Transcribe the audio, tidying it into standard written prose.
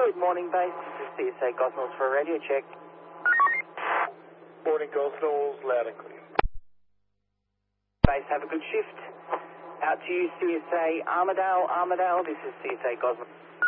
Good morning, base. This is CSA Gosnells for a radio check. Morning, Gosnells, loud and clear. Base, have a good shift. Out to you, CSA Armidale. This is CSA Gosnells.